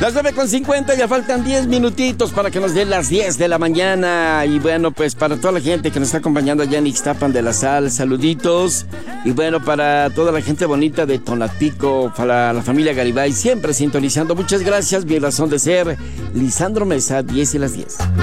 Las 9:50, ya faltan 10 minutitos para que nos den las 10 de la mañana. Y bueno, pues para toda la gente que nos está acompañando allá en Ixtapan de la Sal, saluditos. Y bueno, para toda la gente bonita de Tonatico, para la familia Garibay, siempre sintonizando. Muchas gracias, mi razón de ser, Lisandro Mesa, 10 y las 10.